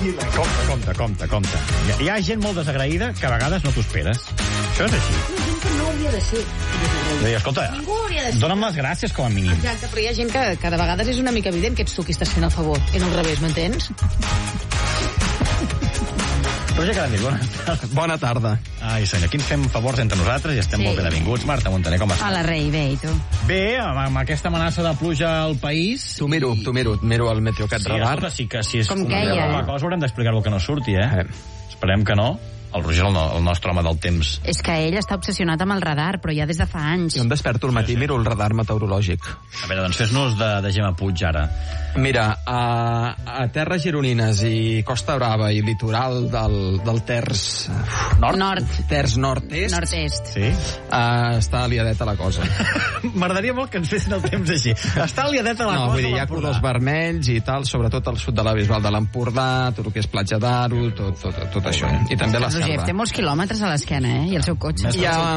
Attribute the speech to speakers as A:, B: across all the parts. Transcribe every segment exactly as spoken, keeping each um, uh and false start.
A: Compte, compte, compte, compte. Hi ha gent molt desagraïda que a vegades no t'ho esperes. Això és així.
B: Hi ha gent que no hauria de ser.
A: Deia, escolta,
B: Ningú hauria de ser.
A: dona'm les gràcies com a mínim.
B: Exacte, però hi ha gent que, que de vegades és una mica evident que ets tu qui estàs fent el favor, i no al revés, m'entens?
A: Roger Carandill, bona tarda.
C: Bona tarda.
A: Ai, senyor, aquí ens fem favors entre nosaltres i estem
D: Sí.
A: molt benvinguts. Marta Montaner, com estàs?
D: Hola, rei, bé, i tu?
A: Bé, amb, amb aquesta amenaça de pluja al país...
C: T'ho miro, t'ho miro, miro el Meteocat
A: Sí,
C: Radar.
A: escolta, sí que si és
D: Com
A: una
D: queia,
A: la
D: eh?
A: cosa haurem d'explicar-ho que no surti, eh?
C: Eh.
A: Esperem que no. El Roger, el, no, el nostre home del temps.
D: És que ell està obsessionat amb el radar, però ja des de fa anys.
C: Jo em desperto al matí, miro el radar meteorològic.
A: A veure, doncs fes-nos de, de Gemma Puig, ara.
C: Mira, a, a terres gironines i Costa Brava i litoral del, del Terç...
A: Nord?
D: Nord.
C: Terç nord-est,
D: Nord-est.
A: Sí?
C: uh, està aliadeta la cosa.
A: M'agradaria molt que ens fessin el temps així. Està aliadeta la
C: No,
A: cosa.
C: vull dir, hi ha colors vermells i tal, sobretot al sud de la Bisbal de l'Empordà, tot el que és Platja d'Aro, tot, tot, tot això. I també la
D: Roger,
C: Selva.
D: té molts quilòmetres a l'esquena, eh? I el seu cotxe.
C: I, a,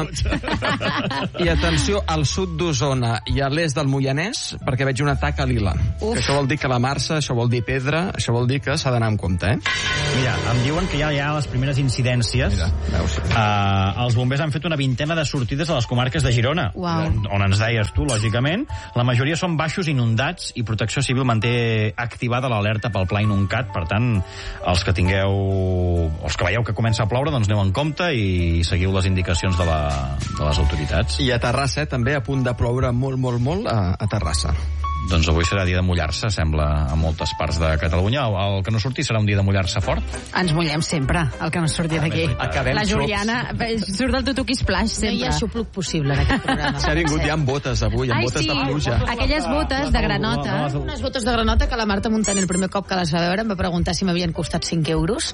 C: I atenció, al sud d'Osona i a l'est del Moianès, perquè veig una taca lila.
D: Uf.
C: Que això vol dir que la marxa, això vol dir pedra, això vol dir que s'ha d'anar amb compte, eh?
A: Mira, em diuen que ja hi ha les primeres incidències.
C: Mira, veus?
A: Uh, els bombers han fet una vintena de sortides a les comarques de Girona,
D: Uau.
A: on ens deies tu, lògicament. La majoria són baixos inundats i Protecció Civil manté activada l'alerta pel Pla Inuncat. Per tant, els que tingueu... els que veieu que comença a ploure, doncs aneu en compte i seguiu les indicacions de, la, de les autoritats.
C: I a Terrassa, eh, també a punt de ploure molt, molt, molt a, a Terrassa.
A: Doncs avui serà dia de mullar-se, sembla, a moltes parts de Catalunya. El, el que no surti serà un dia de mullar-se fort.
D: Ens mullem sempre, el que no surti d'aquí.
C: Acabem
D: La
C: xops.
D: Juliana eh, surt del tutuki splash,
B: No hi
D: sempre.
B: ha xupluc possible en aquest programa.
C: S'ha vingut ja amb botes avui, amb
D: Ai,
C: botes
D: sí,
C: de pluja.
D: aquelles botes de granota.
B: Unes botes de granota que la Marta Montaner el primer cop que les va veure em va preguntar si m'havien costat cinc euros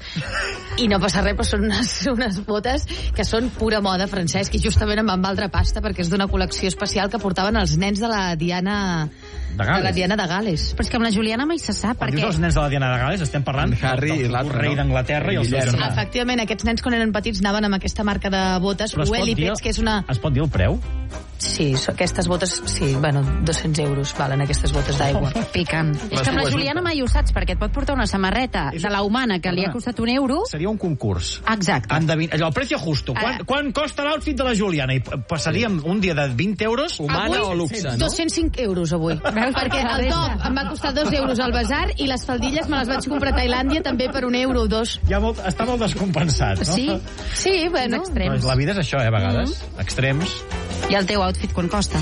B: i no passa res, però són unes, unes botes que són pura moda, Francesc, i justament em van valdre pasta perquè és d'una col·lecció especial que portaven els nens de la Diana
A: De Gales.
B: de la Diana de Gales.
D: Però és que amb la Juliana mai se sap,
A: Quan
D: perquè...
A: dius els nens de la Diana de Gales, estem parlant
C: En Harry
A: del
C: i l'altre,
A: rei
C: no?
A: d'Anglaterra i el seu
C: Guillermo.
A: germà.
B: Efectivament, aquests nens quan eren petits anaven amb aquesta marca de botes,
A: Però es pot dir-
B: Wellipets, que és una...
A: Es pot dir el preu?
B: Sí, so- aquestes botes, sí, bueno, dos-cents euros valen aquestes botes d'aigua.
D: Piquen. És que amb la
C: dues
D: Juliana mai ho saps, perquè et pot portar una samarreta de la Humana que li ha costat un euro.
A: Seria un concurs.
D: Exacte.
A: Endevin... Allò, el precio justo. Quan,
D: Ah.
A: quan costa l'outfit de la Juliana? I passaríem un dia de vint euros...
C: Humana o luxe, no?
B: dos-cents cinc euros avui. Perquè el top em va costar dos euros al bazar i les faldilles me les vaig comprar a Tailàndia també per un euro o dos.
A: Ja molt, està molt descompensat, no?
D: Sí,
B: Sí, bueno.
D: Uns extrems.
A: Doncs la vida és això, eh, a vegades. Mm. Extrems.
D: I el teu outfit quan costa?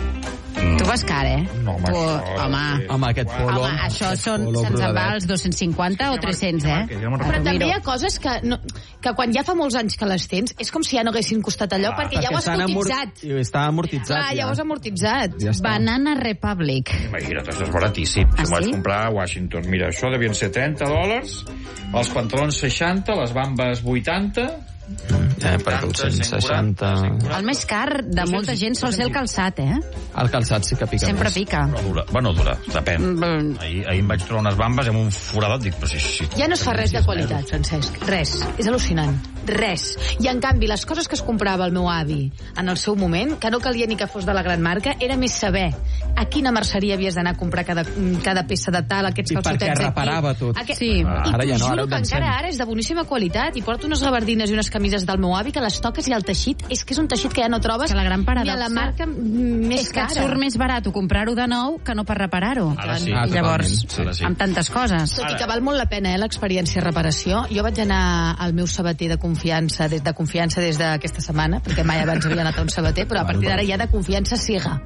A: Mm.
D: Tu vas car, eh?
A: No, home,
D: tu,
A: això-
D: home,
C: Home, aquest polo...
D: home, això són,
C: polo
D: se'ns en va
C: brodadet.
D: als dos-cents cinquanta o tres-cents, eh?
A: Jo me'n
B: Però
A: recordo.
B: també
D: Miro.
B: hi ha coses que, no, que quan ja fa molts anys que les tens és com si ja no haguessin costat allò,
A: Clar,
B: perquè ja ho has
C: estan amort-
B: cotitzat.
C: i Està amortitzat,
B: Clar, ja ho has amortitzat.
C: Ja està.
D: Banana Republic.
A: Imagina't, això és baratíssim.
D: Ah,
A: Si m'ho vaig
D: sí?
A: comprar a Washington. Mira, això devien ser trenta dòlars, els pantalons seixanta, les bambes vuitanta...
C: Eh, per dos-cents seixanta...
D: El més car de molta gent sol ser el calçat, eh?
C: El calçat sí que pica
D: Sempre
C: més.
D: pica.
A: Però dura. Bueno, dura, depèn.
D: Mm.
A: Ahir, ahir em vaig trobar unes bambes amb un foradot, dic, però si... si
B: Ja no es fa res de qualitat, Francesc. Res. És al·lucinant. Res. I, en canvi, les coses que es comprava el meu avi en el seu moment, que no calia ni que fos de la gran marca, era més saber a quina merceria havies d'anar a comprar cada, cada peça de tal, aquests
C: I
B: calçotets
C: perquè
B: aquí.
C: reparava tot.
B: Aquest...
D: Sí.
C: Ah,
B: I
C: ara
B: t'ho
C: ja no,
B: juro
C: ara ho
B: que
C: llancem.
B: encara ara és de boníssima qualitat i porto unes gabardines i unes camises del meu avi que les toques i el teixit, és que és un teixit que ja no trobes
D: Que la gran paradoxa
B: ni a la marca més
D: És que et
B: cara.
D: surt més barat comprar-ho de nou que no per reparar-ho.
A: Ara sí.
C: Ah,
D: I llavors,
C: totalment, sí.
A: Ara sí.
D: amb tantes coses.
B: Tot i que val molt la pena, eh, l'experiència reparació. Jo vaig anar al meu sabater de confiança, des de confiança des d'aquesta setmana, perquè mai abans havia anat a un sabater, però a partir d'ara ja de confiança ciega.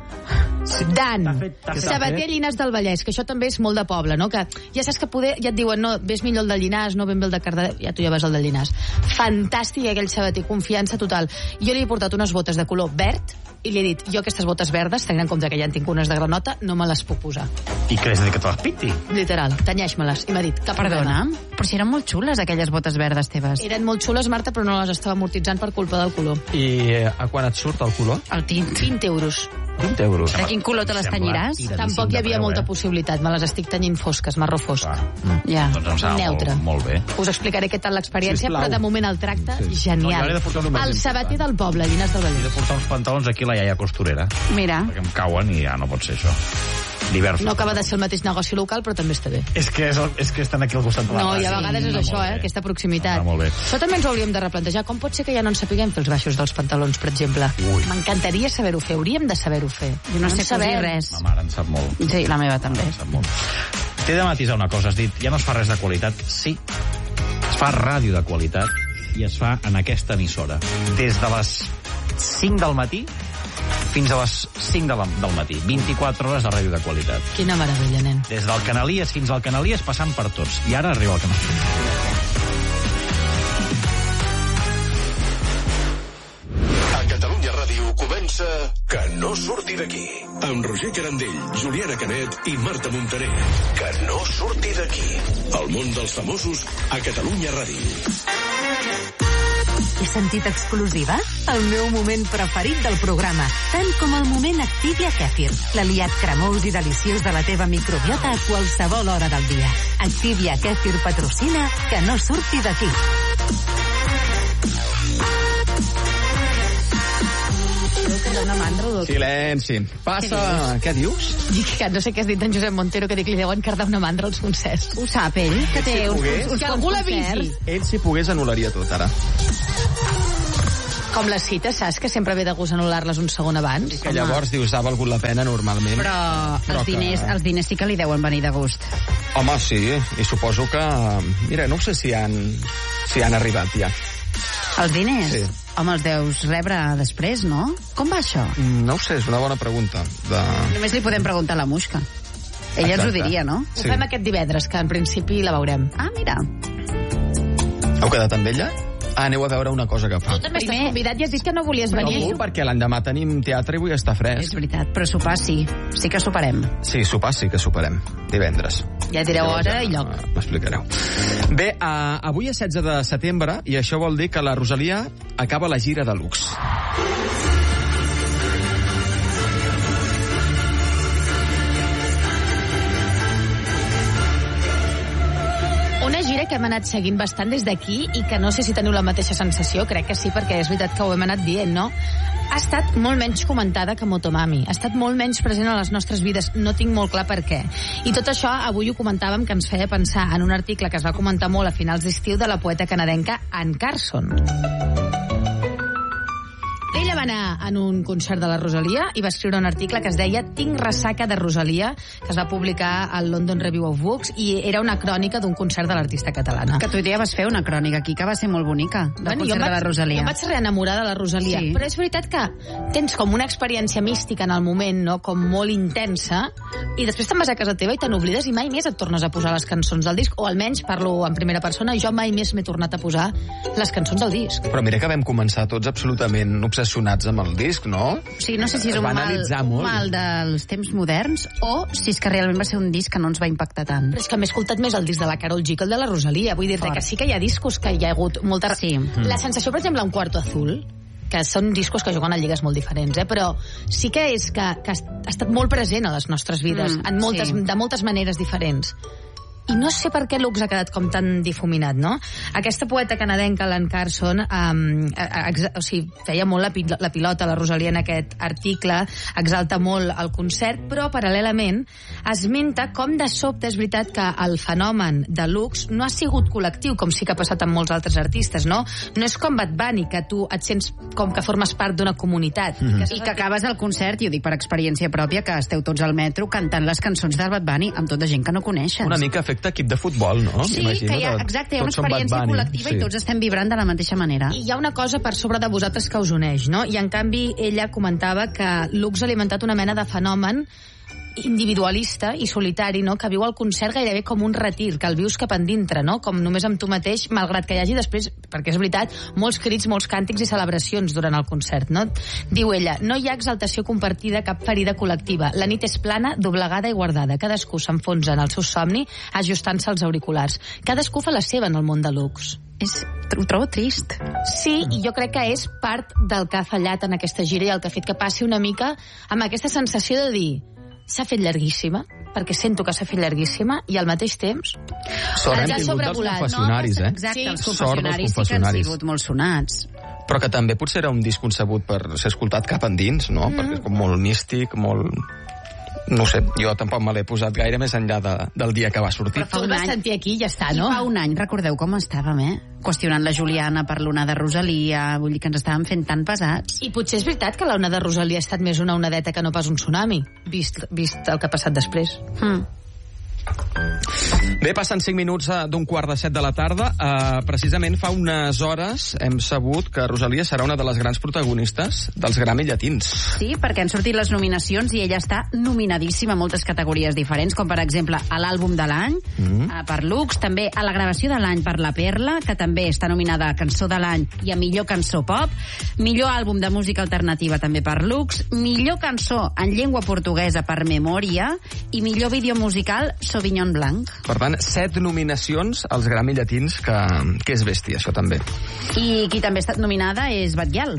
B: Dan,
A: T'ha fet- t'ha fet-
B: sabater Llinars del Vallès, que això també és molt de poble, no? Que ja saps que poder, ja et diuen, no, ves millor el de Llinars, no ben bé el de Cardedeu, ja tu ja vas al de Llinars. Fantàstic aquell sabater, confiança total. Jo li he portat unes botes de color verd i li he dit, jo aquestes botes verdes, tenint en compte que ja en tinc unes de granota, no me les puc posar.
A: I què és de que te les piti?
B: Literal, tanyeix-me-les. I m'ha dit, cap
D: Perdona,
B: problema.
D: però si eren molt xules aquelles botes verdes teves.
B: Eren molt xules, Marta, però no les estava amortitzant per culpa del color.
C: I eh, a quan et surt el color?
D: El tint.
B: vint euros.
C: vint euros.
D: De quin color te les tenyiràs?
B: Tampoc hi havia molta possibilitat. Me les estic tenyint fosques, marró fosc.
D: Ja.
A: Doncs em sembla
B: Neutre.
A: molt, molt bé.
B: Us explicaré què tal l'experiència,
C: Sisplau.
B: però de moment el tracte,
C: Sí.
A: No, jo
B: genial.
A: he de portar un
B: El sabater del poble, Llinars del
A: He de
B: Vallès.
A: portar uns pantalons aquí a la iaia costurera,
D: Mira,
A: perquè em cauen i ja no pot ser això. Diversos.
B: No acaba de ser el mateix negoci local, però també està bé.
A: És que, és, el, és que estan aquí al costat de la
B: No,
A: ràdio.
B: i a vegades és
A: Va
B: això,
A: molt
B: eh,
A: bé.
B: aquesta proximitat.
A: Va molt bé.
B: Això també ens ho hauríem de replantejar. Com pot ser que ja no en sapiguem fer els baixos dels pantalons, per exemple?
A: Ui.
B: M'encantaria saber-ho fer, hauríem de saber-ho fer.
D: Jo no sé
B: en sabem
D: cosir res.
A: Ma mare en sap molt.
D: Sí, la meva també.
A: En sap molt. T'he de matisar una cosa, has dit, ja no es fa res de qualitat. Sí, es fa ràdio de qualitat i es fa en aquesta emissora. Des de les cinc del matí fins a les cinc de la, del matí. vint-i-quatre hores de ràdio de qualitat.
B: Quina meravella, nen.
A: Des del Canalies fins al Canalies, passant per tots. I ara arriba el Canalies.
E: A Catalunya Ràdio comença Que no surti d'aquí. Amb Roger Carandell, Juliana Canet i Marta Montaner. Que no surti d'aquí. El món dels famosos a Catalunya Ràdio.
F: He sentit exclusiva? El meu moment preferit del programa, tant com el moment Activia Kefir, l'aliat cremós i deliciós de la teva microbiota a qualsevol hora del dia. Activia Kefir patrocina Que no surti d'aquí.
D: Creu que hi ha una mandra, doctor.
C: Silenci. Passa... Què dius?
B: Dic que no sé què has dit en Josep Montero, que dic li deuen cardar una mandra als concerts.
D: Ho sap ell, que té uns,
C: pogués.
D: uns, uns
B: Que algú l'avisi.
D: concerts.
C: Ell, si pogués, anul·laria tot, ara.
B: Com les cites, saps? Que sempre ve de gust anul·lar-les un segon abans.
C: Que llavors dius, ha valgut la pena, normalment.
D: Però,
C: Però
D: els,
C: que-
D: diners, els diners sí que li deuen venir de gust.
C: Home, sí, i suposo que... Mira, no sé si han, si han arribat ja.
D: Els diners?
C: Sí.
D: Home, els deus rebre després, no? Com va això?
C: No ho sé, és una bona pregunta. De...
D: Només li podem preguntar a la Muixca. Ella ens ho
C: Exacte.
D: diria, no?
B: Ho fem aquest divendres, que en principi la veurem.
D: Ah, mira.
C: Heu quedat amb ella? Ah, aneu a veure una cosa que fa.
B: Tu també estàs
D: Primer-
B: convidat i has dit que no volies
C: No,
B: venir.
C: perquè l'endemà tenim teatre i vull estar
D: És
C: fresc.
D: veritat, però sopar sí. Sí que soparem.
C: Sí, sopar sí que superem. Divendres.
B: Ja direu
C: Llavors
B: hora
C: ja
B: i lloc.
C: M'explicareu. Bé, uh, avui és setze de setembre i això vol dir que la Rosalia acaba la gira de Lux.
B: Una gira que hem anat seguint bastant des d'aquí i que no sé si teniu la mateixa sensació, crec que sí, perquè és veritat que ho hem anat dient, no? Ha estat molt menys comentada que Motomami, ha estat molt menys present a les nostres vides, no tinc molt clar per què. I tot això avui ho comentàvem, que ens feia pensar en un article que es va comentar molt a finals d'estiu de la poeta canadenca Anne Carson. Ella va anar en un concert de la Rosalia i va escriure un article que es deia Tinc ressaca de Rosalia, que es va publicar al London Review of Books, i era una crònica d'un concert de l'artista catalana.
D: Que tu ja vas fer una crònica aquí, que va ser molt bonica, del
B: Bueno, jo
D: concert
B: em
D: de la
B: vaig-
D: Rosalia.
B: Jo em vaig reenamorar de la Rosalia,
D: Sí.
B: però és veritat que tens com una experiència mística en el moment, no? Com molt intensa, i després te'n vas a casa teva i te n'oblides i mai més et tornes a posar les cançons del disc, o almenys parlo en primera persona, jo mai més m'he tornat a posar les cançons del disc.
C: Però mira que vam començar tots absolutament obsessionats amb el disc, no?
D: O sigui, no sé si és
C: Es
D: un
C: va
D: mal,
C: analitzar
D: un
C: molt.
D: mal dels temps moderns o si és que realment va ser un disc que no ens va impactar tant.
B: Però és que m'he escoltat més el disc de la Karol G que el de la Rosalia. Vull dir-te
D: Fort.
B: que sí que hi ha discos que hi ha hagut molta...
D: Sí.
B: La sensació, per exemple, un Cuarto Azul, que són discos que juguen a lligues molt diferents, eh? Però sí que és que, que ha estat molt present a les nostres vides,
D: Mm,
B: en moltes,
D: sí.
B: de moltes maneres diferents. I no sé per què Lux ha quedat com tan difuminat, no? Aquesta poeta canadenca, l'Anne Carson, um, exa o sigui, feia molt la, pi la pilota, la Rosalia, en aquest article, exalta molt el concert, però paral·lelament esmenta com de sobte és veritat que el fenomen de Lux no ha sigut col·lectiu, com sí que ha passat amb molts altres artistes, no? No és com Bad Bunny, que tu et sents com que formes part d'una comunitat. Mm -hmm.
D: I que acabes el concert, i ho dic per experiència pròpia, que esteu tots al metro cantant les cançons del Bad Bunny amb tota gent que no coneixes.
C: Una mica efecte equip de futbol, no?
D: Sí,
C: M'imagino
D: que hi ha,
C: que
D: exacte, hi ha una
C: tots són Bad
D: experiència
C: Bunny,
D: col·lectiva
C: sí.
D: i tots estem vibrant de la mateixa manera.
B: I hi ha una cosa per sobre de vosaltres que us uneix, no? I en canvi ella comentava que Lux ha alimentat una mena de fenomen individualista i solitari, no? Que viu el concert gairebé com un retir, que el vius cap endintre, no? Com només amb tu mateix, malgrat que hi hagi després, perquè és veritat, molts crits, molts càntics i celebracions durant el concert, no? Diu ella, no hi ha exaltació compartida, cap ferida col·lectiva. La nit és plana, doblegada i guardada. Cadascú s'enfonsa en el seu somni ajustant-se als auriculars. Cadascú fa la seva en el món de Lux.
D: És, ho trobo trist.
B: Sí, i jo crec que és part del que ha fallat en aquesta gira i el que ha fet que passi una mica amb aquesta sensació de dir s'ha fet llarguíssima, perquè sento que s'ha fet llarguíssima, i al mateix temps
C: Sort hem
B: ens ha
C: tingut dels
B: sobrevolat.
C: confessionaris, eh?
D: Exacte,
B: Sí.
D: els
C: Sort dels
D: confessionaris sí que han
C: confessionaris.
D: sigut molt sonats.
C: Però que també potser era un disc concebut per ser escoltat cap endins, no? Mm. Perquè és com molt místic, molt... no sé, jo tampoc me l'he posat gaire més enllà de, del dia que va sortir.
B: Però tu el vas sentir aquí i ja està, no?
D: I fa un any, recordeu com estàvem, eh? Qüestionant la Juliana per l'onada Rosalia, vull dir que ens estàvem fent tan pesats.
B: I potser és veritat que l'onada Rosalia ha estat més una onadeta que no pas un tsunami, vist, vist el que ha passat després.
D: Mm.
C: Bé, passen cinc minuts d'un quart de set de la tarda. Uh, precisament fa unes hores hem sabut que Rosalia serà una de les grans protagonistes dels Grammy Llatins.
D: Sí, perquè han sortit les nominacions i ella està nominadíssima a moltes categories diferents, com per exemple a l'àlbum de l'any, mm. uh, per Lux, també a la gravació de l'any per La Perla, que també està nominada a Cançó de l'any i a Millor Cançó Pop, millor àlbum de música alternativa també per Lux, millor cançó en llengua portuguesa per Memòria i millor vídeo musical Sauvignon Blanc.
C: Per tant, set nominacions als Grammy Llatins, que, que és bèstia, això també.
D: I qui també ha estat nominada és Batguial.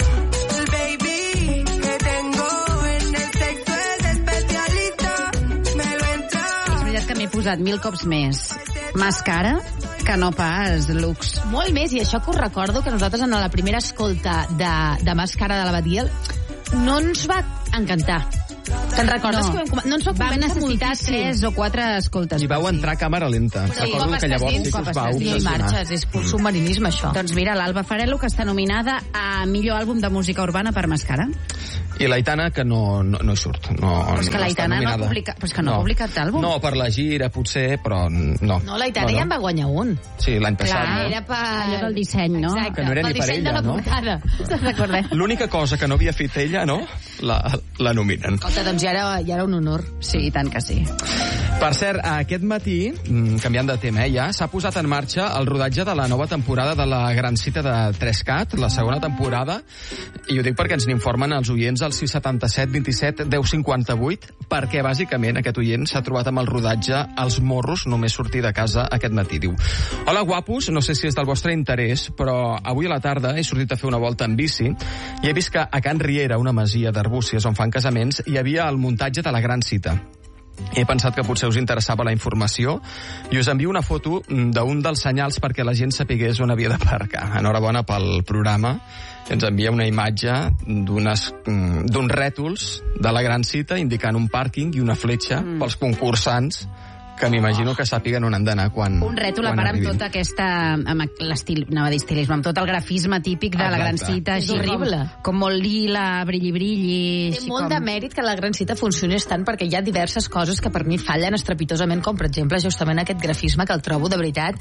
D: És veritat que m'he posat mil cops més màscara que no pas Lux.
B: Molt més, i això que us recordo que nosaltres en la primera escolta de, de Màscara de la Batguial no ens va encantar. Te'n recordes?
D: No.
B: Que vam, no ens va
D: Vam necessitar
B: moltíssim.
D: tres o quatre escoltes.
C: I vau entrar a càmera lenta.
B: Sí,
C: Recordo que llavors sí que us vau
B: I
C: obsessionar.
B: marxes, és pur submarinisme, això.
D: Doncs mira, l'Alba Farello, que està nominada a millor àlbum de música urbana per Màscara.
C: I l'Aitana, que no, no, no hi surt. No,
D: Però és que
C: no
D: l'Aitana
C: està
D: no ha
C: nominada.
D: publicat- però és que no ha publicat àlbum.
C: No, per la gira, potser, però no.
B: No, l'Aitana
C: no,
B: ja en va guanyar un.
C: Sí, l'any passat.
B: Clar,
C: no?
B: era per...
D: Allò del disseny, no?
B: Exacte,
C: Que no era
B: pel
C: ni per
B: disseny
C: ella,
B: de la
C: no?
B: portada.
D: Se'n recordem?
C: L'única cosa que no havia fet ella, no? La, la nominen.
B: Escolta, doncs ja era, ja era un honor.
D: Sí, i tant que sí.
C: Per cert, aquest matí, mm, canviant de tema, eh, ja s'ha posat en marxa el rodatge de la nova temporada de la Gran Cita de tres cat, la segona temporada, i ho dic perquè ens n'informen els oients al sis setanta set vint set deu cinquanta vuit, perquè bàsicament aquest oient s'ha trobat amb el rodatge als morros només sortir de casa aquest matí. Diu: hola guapos, no sé si és del vostre interès, però avui a la tarda he sortit a fer una volta en bici i he vist que a Can Riera, una masia d'Arbúcies on fan casaments, hi havia el muntatge de la Gran Cita. He pensat que potser us interessava la informació i us envio una foto d'un dels senyals perquè la gent sapigués on havia d'aparcar. Enhorabona pel programa. Ens envia una imatge d'unes d'uns rètols de la Gran Cita indicant un pàrquing i una fletxa mm. pels concursants, que m'imagino que sàpiguen on han d'anar quan
D: Un rètol a
C: quan
D: part amb
C: arribin.
D: tota aquesta... amb l'estil, anava a dir estilisme, amb tot el grafisme típic de la Gran
C: Exacte.
D: Cita.
B: És
D: així
B: horrible.
D: Com, com molt lila, brilli-brilli...
B: Té molt com... de mèrit que la Gran Cita funcionés tant, perquè hi ha diverses coses que per mi fallen estrepitosament, com per exemple justament aquest grafisme que el trobo de veritat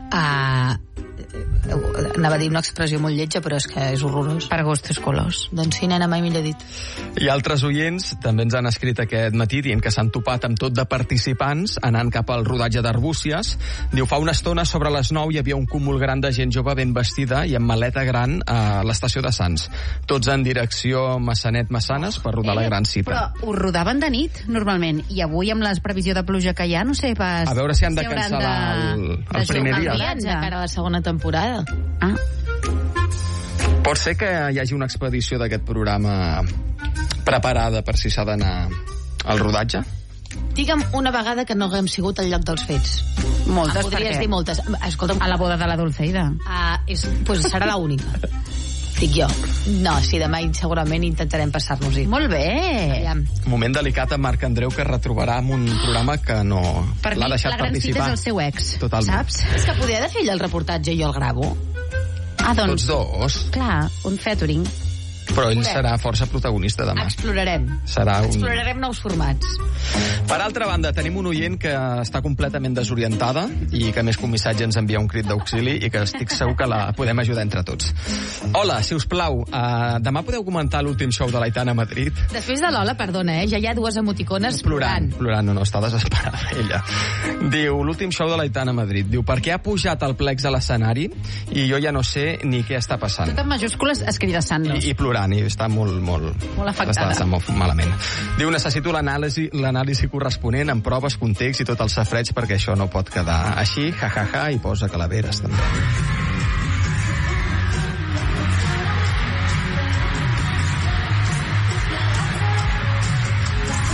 B: eh, anava a dir una expressió molt lletja, però és que és horrorós.
D: Per gustos colors.
B: Doncs sí, nena, mai millor dit.
C: I altres oients també ens han escrit aquest matí dient que s'han topat amb tot de participants anant cap al rodatge d'Arbúcies. Diu, fa una estona sobre les nou hi havia un cúmul gran de gent jove ben vestida i amb maleta gran a l'estació de Sants. Tots en direcció Massanet-Massanes per rodar la Gran Cita.
D: Però ho rodaven de nit, normalment, i avui amb la previsió de pluja que hi ha, no sé pas...
C: A veure si han de
D: hauran
C: cancel·lar el, el
D: de
C: primer
D: jugar
C: dia.
D: al
B: De
D: viatge.
B: cara a la segona temporada.
D: Ah,
C: Pot ser que hi hagi una expedició d'aquest programa preparada per si s'ha d'anar al rodatge?
B: Digue'm una vegada que no haguem sigut al lloc dels fets.
D: moltes,
B: Em podries
D: perquè...
B: dir moltes. Escolta'm,
D: A la boda de la Dulceida.
B: uh, és, pues serà l'única. Dic jo. No, sí, demà segurament intentarem passar-nos-hi.
D: Molt bé.
B: Aviam.
C: Moment delicat a Marc Andreu, que retrobarà amb un programa que no
D: Per mi,
C: l'ha deixat
D: la Gran Cita
C: participar.
D: és el seu ex,
C: Totalment.
D: saps?
B: És que podria de fer ell el reportatge i jo el gravo.
D: Ah, doncs,
C: Tots dos.
D: clar, un featuring.
C: Però ell
B: Podem.
C: serà força protagonista demà.
B: Explorarem.
C: Serà un...
B: Explorarem nous formats.
C: Per altra banda, tenim un oient que està completament desorientada i que més que un missatge ens envia un crit d'auxili i que estic segur que la podem ajudar entre tots. Hola, si us plau, uh, demà podeu comentar l'últim show de l'Aitana a Madrid?
B: Després de l'Ola, perdona, eh? Ja hi ha dues emoticones plorant.
C: Plorant, plorant, no, no, està desesperada ella. Diu, l'últim show de l'Aitana a Madrid. Diu, per què ha pujat el plex a l'escenari i jo ja no sé ni què està passant.
D: Tot en majúscules escridassant-nos.
C: I, i plorant, i està molt, molt...
D: Molt afectada.
C: Està, està molt malament. Diu, necessito l'anàlisi l'anàlisi corresponent amb proves, context i tot el safreig perquè això no pot quedar així, ja, ja, ja, i posa calaveres, també.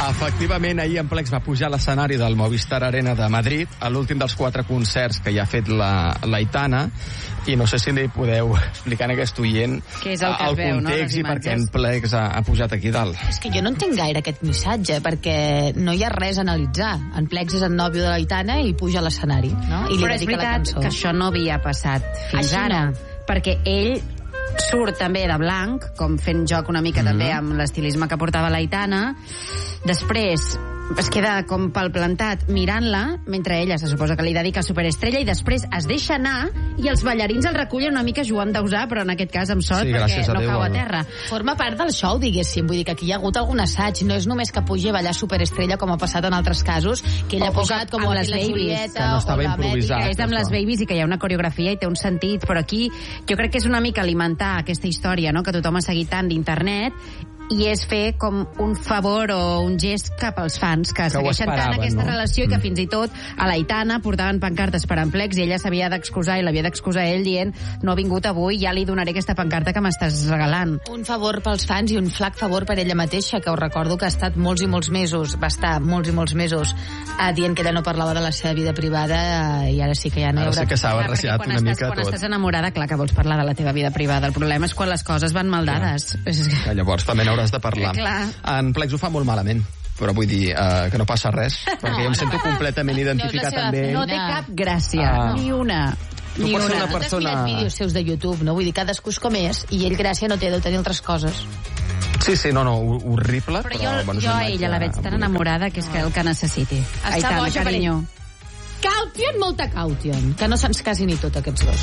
C: Efectivament, ahir en Plex va pujar a l'escenari del Movistar Arena de Madrid, a l'últim dels quatre concerts que ja ha fet la l'Aitana, i no sé si li podeu explicar en aquest oient
D: Què és el que
C: el
D: es veu, no,
C: context
D: les
C: i per què en
D: imatges?
C: Plex ha, ha pujat aquí dalt.
B: És que jo no entenc gaire aquest missatge, perquè no hi ha res a analitzar. En Plex és el nòvio de l'Aitana i puja a l'escenari, no? I li
D: Però és
B: dedica la
D: veritat
B: cançó.
D: que això no havia passat fins
B: Així
D: ara,
B: no.
D: perquè ell surt també de blanc, com fent joc una mica
C: Mhm.
D: també amb l'estilisme que portava l'Aitana. Després es queda com palplantat mirant-la, mentre ella se suposa que li dedica Superestrella, i després es deixa anar i els ballarins el recullen una mica Joan Dausà, però en aquest cas amb sort,
C: Sí,
D: perquè
C: gràcies a
D: no
C: Déu,
D: cau a
C: el-
D: terra.
B: Forma part del show, diguéssim. Vull dir que aquí hi ha hagut algun assaig. No és només que pugi a ballar Superestrella, com ha passat en altres casos, que ella
D: O-
B: ha
D: o
B: posat
D: que
B: com
D: amb
B: a
D: les
B: la
D: Babies,
B: Julieta
C: que no estava
B: o la
C: improvisat.
B: Mèdica.
D: És amb les Babies i que hi ha una coreografia i té un sentit, però aquí jo crec que és una mica alimentar aquesta història, no?, que tothom ha seguit tant d'internet, i és fer com un favor o un gest cap als fans que,
C: Que ho
D: segueixen tant
C: esperaven,
D: aquesta
C: no?
D: relació i que
C: Mm.
D: fins i tot a l'Aitana portaven pancartes per en Plex i ella s'havia d'excusar i l'havia d'excusar ell dient no ha vingut avui, ja li donaré aquesta pancarta que m'estàs regalant.
B: Un favor pels fans i un flac favor per ella mateixa, que us recordo que ha estat molts i molts mesos, va estar molts i molts mesos eh, dient que ella no parlava de la seva vida privada, eh, i ara sí que ja no hi
C: Ara
B: haurà...
C: sí que s'ha
D: Clar, perquè
C: barrejat
D: quan
C: una
D: estàs,
C: mica
D: quan
C: tot.
D: estàs enamorada, clar que vols parlar de la teva vida privada. El problema és quan les coses van mal dades. És que...
C: Que llavors també n'hauràs de parlar.
D: Eh, clar.
C: En Plex ho fa molt malament, però vull dir uh, que no passa res, perquè jo em sento completament identificat
B: No és la seva
C: amb ell.
D: No té cap gràcia,
C: Ah.
D: ni una.
C: Tu
D: Ni
C: pots ser
D: una.
C: una
B: No t'has
C: persona-
B: mirat vídeos seus de YouTube, no? Vull dir, cadascú és com és, i ell gràcia no té, deu tenir altres coses.
C: Sí, sí, no, no, horrible,
D: Però
C: però,
D: jo,
C: bueno, és
D: jo
C: una
D: a ella
C: imatge
D: la veig tan
C: bonica.
D: enamorada que és que el que necessiti.
B: Està
D: Aitana,
B: boja per
D: carinyo.
B: Caution, molta caution. Que no se'ns casi ni tot, aquests dos.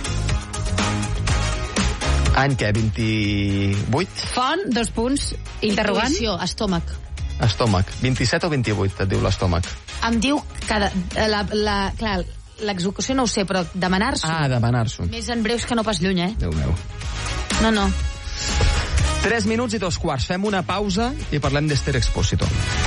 C: Any què, vint-i-vuit?
D: Font, dos punts, interrogant.
B: Intuïció, estómac.
C: Estómac. vint-i-set o vint-i-vuit, et diu l'estómac?
B: Em diu cada... La, la, clar, l'execució no ho sé, però demanar-s'ho.
C: Ah, demanar-s'ho.
B: Més en breus que no pas lluny, eh?
C: Déu meu.
B: No, no.
C: Tres minuts i dos quarts. Fem una pausa i parlem d'Esther Expósito.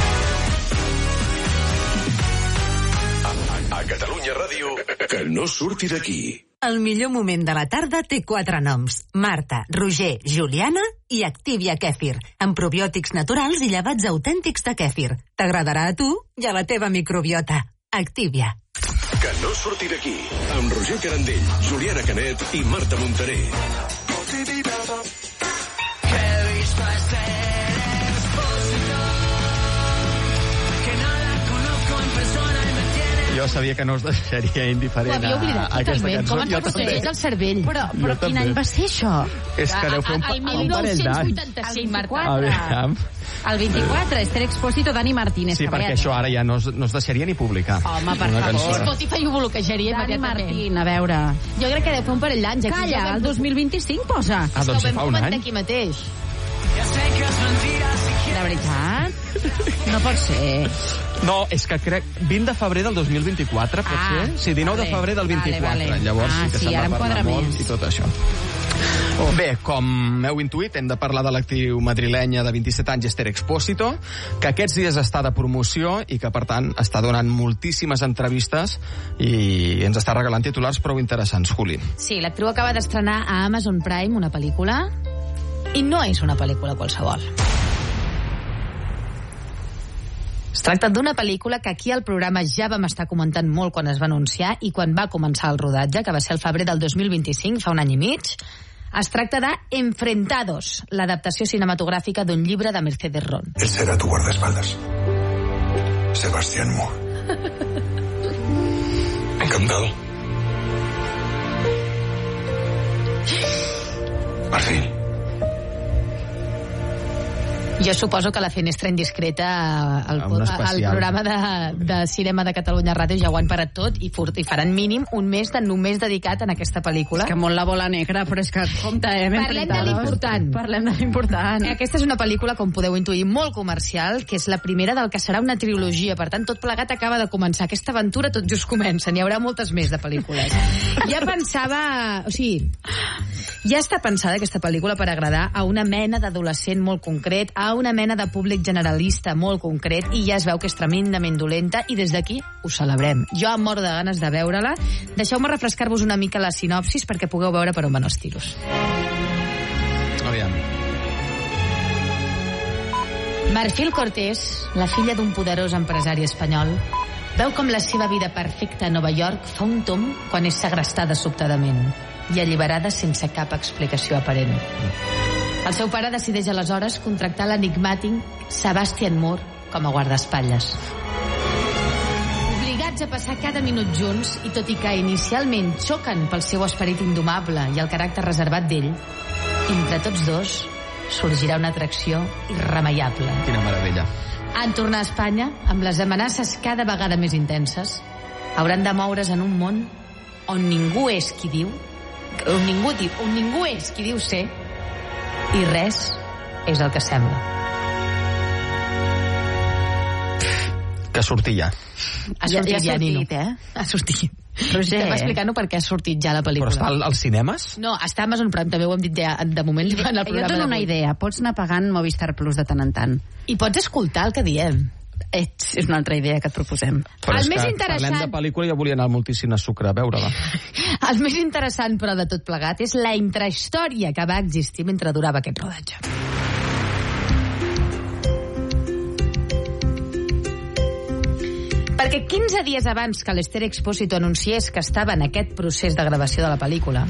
E: A Catalunya Ràdio, que no surti d'aquí.
F: El millor moment de la tarda té quatre noms. Marta, Roger, Juliana i Activia Kèfir, amb probiòtics naturals i llevats autèntics de kèfir. T'agradarà a tu i a la teva microbiota. Activia.
E: Que no surti d'aquí. Amb Roger Carandell, Juliana Canet i Marta Montaner.
C: Jo sabia que no us deixaria
B: Ho
C: indiferent
B: havia oblidat
C: a aquesta
B: totalment.
C: cançó.
B: Com ens
C: Jo
B: posseeix
C: també.
B: el cervell?
D: Però, però
C: Jo
D: quin
C: també.
D: any va ser això?
C: És que deu fer un, pa-
B: El
C: un parell
B: dinou
C: d'anys.
B: vuitanta-cinc, Marta.
C: A veure,
D: El vint-i-quatre, Esther Expósito, Dani Martínez.
C: sí,
D: que
C: perquè
D: vaya-
C: això ara ja no es, no es deixaria ni publicar.
D: Home, per
C: Una
D: favor.
C: cançó.
B: Spotify ho bloquejaria
D: Dani
B: immediatament.
D: Martín, a veure.
B: Jo crec que deu fer un parell d'anys. Aquí ja ho
D: Calla,
B: vam-
D: el dos mil vint-i-cinc posa.
C: Ah, doncs
B: que ho
C: fa
B: vam
C: un
B: comentar
C: any.
B: aquí mateix.
D: De veritat? No pot ser.
C: No, és que crec... vint de febrer del dos mil vint-i-quatre, pot
D: Ah,
C: ser? Sí, dinou
D: vale,
C: de febrer del
D: vale,
C: vint-i-quatre.
D: vale.
C: Llavors
D: Ah,
C: sí que
D: sí,
C: se'n
D: ara
C: va
D: em
C: parlar
D: quadra
C: molt
D: més.
C: i tot això. Oh. Bé, com heu intuït, hem de parlar de l'actriu madrilenya de vint-i-set anys, Esther Expósito, que aquests dies està de promoció i que, per tant, està donant moltíssimes entrevistes i ens està regalant titulars prou interessants. Juli.
B: Sí, l'actriu acaba d'estrenar a Amazon Prime una pel·lícula, i no és una pel·lícula qualsevol. Es tracta d'una pel·lícula que aquí al programa ja vam estar comentant molt quan es va anunciar i quan va començar el rodatge, que va ser el febrer del dos mil vint-i-cinc, fa un any i mig. Es tracta de Enfrentados, l'adaptació cinematogràfica d'un llibre de Mercedes Ron.
G: Él será tu guardaespaldas. Sebastián Moore. Encantado. Al fin.
B: Jo suposo que la Finestra Indiscreta, el,
C: Un
B: el
C: especial.
B: programa de, de cinema de Catalunya Ràdio ja ho han parat tot i, furt, i faran mínim un mes de només dedicat en aquesta pel·lícula.
D: Que molt la bola negra, però és que, compte, eh? ben
B: Parlem de
D: enfrentados.
B: l'important.
D: Parlem de l'important.
B: Aquesta és una pel·lícula, com podeu intuir, molt comercial, que és la primera del que serà una trilogia. Per tant, tot plegat acaba de començar. Aquesta aventura tot just comença. N'hi haurà moltes més de pel·lícules. Ja pensava... O sigui, ja està pensada aquesta pel·lícula per agradar a una mena d'adolescent molt concret, a una mena de públic generalista molt concret, i ja es veu que és tremendament dolenta, i des d'aquí ho celebrem. Jo em moro de ganes de veure-la. Deixeu-me refrescar-vos una mica la sinopsis perquè pugueu veure per on van els tiros.
C: Aviam.
B: Marfil Cortés, la filla d'un poderós empresari espanyol, veu com la seva vida perfecta a Nova York fa un tomb quan és segrestada sobtadament i alliberada sense cap explicació aparent. El seu pare decideix aleshores contractar l'enigmàtic Sebastian Moore com a guardaespatlles. Obligats a passar cada minut junts, i tot i que inicialment xoquen pel seu esperit indomable i el caràcter reservat d'ell, entre tots dos sorgirà una atracció irremeiable.
C: Quina meravella.
B: En tornar a Espanya, amb les amenaces cada vegada més intenses, hauran de moure's en un món on ningú és qui diu, on ningú, diu, on ningú és qui diu ser, i res és el que sembla.
C: Que surti ja.
B: Ha sortit ja, ja, ja Nino.
D: eh?
B: Ha sortit.
D: Roger.
B: Estem explicant-ho perquè ha sortit ja la pel·lícula.
C: Però està al, als cinemes?
B: No, està a Amazon Prime, també ho hem dit ja, de moment.
D: I de,
B: en el
D: jo
B: programa
D: et dono una
B: d'avui.
D: idea. Pots anar pagant Movistar Plus de tant en tant.
B: I pots escoltar el que diem.
D: Ets, és una altra idea que et proposem.
C: Però
B: El
C: és
B: més
C: que
B: interessant-
C: parlem de pel·lícula i jo volia anar al Multicine Sucre a veure-la.
B: El més interessant, però, de tot plegat és la intrahistòria que va existir mentre durava aquest rodatge. Perquè quinze dies abans que l'Esther Expósito anunciés que estava en aquest procés de gravació de la pel·lícula,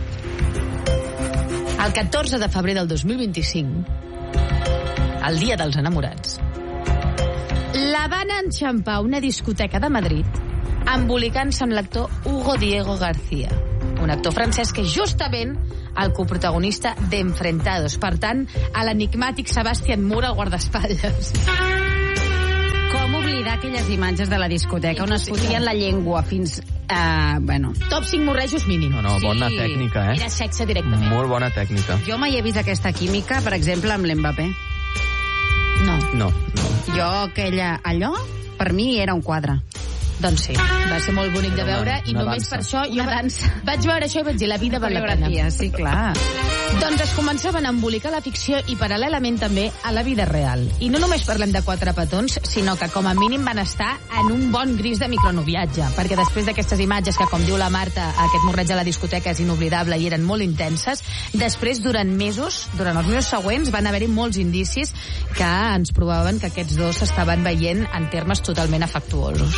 B: el catorze de febrer del dos mil vint-i-cinc, el dia dels enamorats, la van enxampar a una discoteca de Madrid embolicant-se amb l'actor Hugo Diego García, un actor francès que és justament el coprotagonista d'Enfrentados, per tant, a l'enigmàtic Sebastian Moore al guardaespatlles.
D: Com oblidar aquelles imatges de la discoteca on es fotien la llengua fins a... bueno...
B: Top cinc morrejos mínim.
C: No, no, bona
D: Sí.
C: tècnica, eh?
B: Era sexe directament.
C: Molt bona tècnica.
D: Jo mai he vist aquesta química, per exemple, amb l'Mbappé.
B: No.
C: No, no.
D: Jo, aquella... allò, per mi, era un quadre.
B: Doncs sí, va ser molt bonic de
C: Era una-
B: veure i
C: una
B: només
C: dansa.
B: per això jo
D: Una
B: va-
D: dansa.
B: vaig veure això i vaig dir la vida val la pena.
D: Coreografia, sí, clar.
B: Doncs es començaven a embolicar la ficció i paral·lelament també a la vida real. I no només parlem de quatre petons, sinó que com a mínim van estar en un bon gris de micronoviatge, perquè després d'aquestes imatges que, com diu la Marta, aquest morreig a la discoteca és inoblidable i eren molt intenses, després, durant mesos, durant els mesos següents, van haver-hi molts indicis que ens provaven que aquests dos s'estaven veient en termes totalment afectuosos.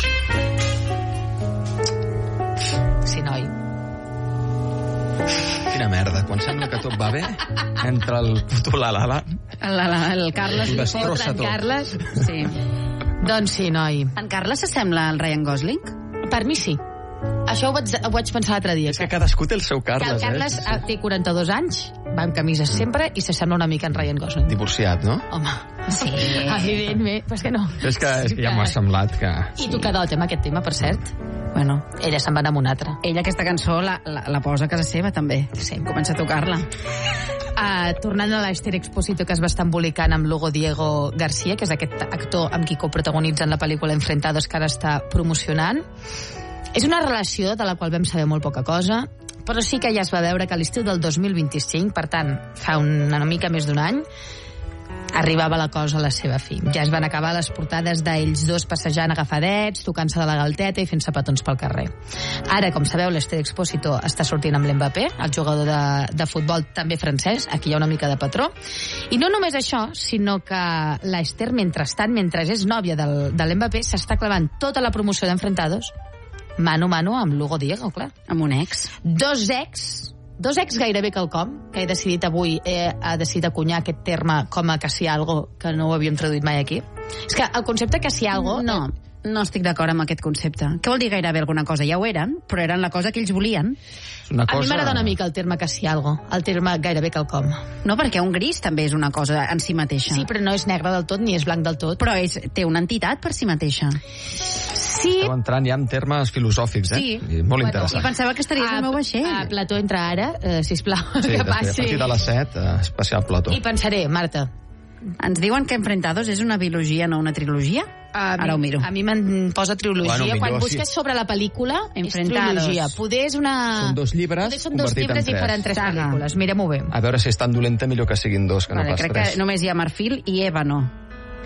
B: Sí, noi.
C: Quina merda. Quan sembla que tot va bé, entra el puto la la la.
D: El, el, el Carles...
C: Ho
D: li
C: destrossa
D: fot-
C: tot.
B: Carles?
D: Sí.
B: Doncs sí, noi.
D: En Carles s'assembla al Ryan Gosling?
B: Per mi sí. Això ho vaig, ho vaig pensar l'altre dia.
C: És que cadascú té el seu
B: que el
C: Carles,
B: Carles
C: eh?
B: eh? té quaranta-dos anys, va amb camises sempre i s'assembla una mica en Ryan Gosling.
C: Divorciat, no?
B: Home,
D: Sí.
B: evidentment, però és que no.
C: És que, és que ja m'ho ha semblat que...
B: I tu que dot amb aquest tema, per cert.
D: Bueno,
B: Ella se'n va anar amb un altre.
D: ella aquesta cançó la, la, la posa a casa seva, també.
B: Sí.
D: Comença a tocar-la.
B: Uh, tornant a l'Esther Expósito, que es va estar embolicant amb Hugo Diego García, que és aquest actor amb qui coprotagonitzen la pel·lícula Enfrentados, que ara està promocionant. És una relació de la qual vam saber molt poca cosa, però sí que ja es va veure que a l'estiu del dos mil vint-i-cinc, per tant, fa una mica més d'un any, arribava la cosa a la seva fi. Ja es van acabar les portades d'ells dos passejant agafadets, tocant-se de la galteta i fent-se petons pel carrer. Ara, com sabeu, l'Esther Expósito està sortint amb l'Mbappé, el jugador de, de futbol també francès, aquí hi ha una mica de patró. I no només això, sinó que l'Esther, mentrestant, mentre és nòvia del, de l'Mbappé, s'està clavant tota la promoció d'Enfrentados mano a mano amb l'Hugo Diego, clar.
D: Amb un ex.
B: Dos ex, dos ex gairebé quelcom, que he decidit avui, eh, ha decidit acunyar aquest terme com a casi algo, que no ho havíem traduït mai aquí. És que el concepte casi algo...
D: No, no estic d'acord amb aquest concepte. Què vol dir gairebé alguna cosa? Ja ho eren, però eren la cosa que ells volien.
C: És una
B: A mi
C: cosa...
B: m'agrada una mica el terme casi algo, el terme gairebé quelcom.
D: No, perquè un gris també és una cosa en si mateixa.
B: Sí, però no és negre del tot ni és blanc del tot.
D: Però és, té una entitat per si mateixa.
B: Sí,
C: Esteu entrant ja en termes filosòfics, eh?
B: Sí.
C: I molt
B: Bueno,
D: I
C: interessant.
D: pensava que estaries al meu vaixell.
B: a Plató entra ara, eh, sisplau,
C: Sí,
B: que
C: després, a
B: passi.
C: partir de les set, eh, especial Plató.
B: I pensaré, Marta,
D: Ens diuen que Enfrentados és una biologia, no una trilogia?
B: a mi,
D: Ara ho miro.
B: a mi me'n posa trilogia.
C: Bueno, millor
B: Quan
C: sí.
B: busques sobre la pel·lícula, és
D: Enfrentados.
B: trilogia. Poder és una...
C: Són dos llibres
B: Poder són dos
C: convertit en
B: llibres i
C: tres.
B: faran tres
D: Saga.
B: pel·lícules. Mirem-ho bé.
C: A veure si és tan dolenta, millor que siguin dos, que
D: Vale,
C: no pas
D: crec
C: tres.
D: que només hi ha Marfil i Ébano.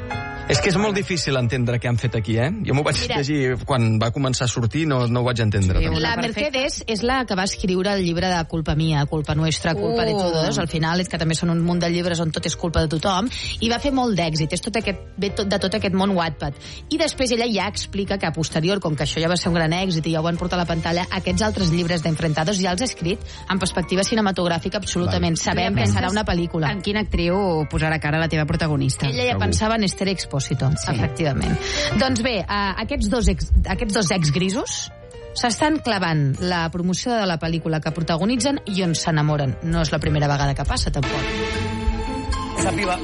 C: És que és molt difícil entendre què han fet aquí, eh? Jo m'ho vaig
B: Mira.
C: llegir quan va començar a sortir, no, no ho vaig entendre.
D: Sí,
C: Sí,
B: La Mercedes és la que va escriure el llibre de Culpa Mía, Culpa Nuestra, Culpa
D: Uh.
B: de Todos. Al final, és que també són un munt de llibres on tot és culpa de tothom, i va fer molt d'èxit. És tot aquest, ve tot, de tot aquest món Wattpad. I després ella ja explica que a posterior, com que això ja va ser un gran èxit i ja ho van portar a la pantalla, aquests altres llibres d'Enfrentados ja els ha escrit en perspectiva cinematogràfica absolutament. Sabem que serà una pel·lícula.
D: En quina actriu posarà cara la teva protagonista?
B: Ella ja
C: Segur.
B: pensava en Esther Expósito, sí. Efectivament. Doncs bé, uh, aquests dos ex, aquests dos ex-grisos s'estan clavant la promoció de la pel·lícula que protagonitzen i on s'enamoren. No és la primera vegada que passa, tampoc.
H: Esa piba.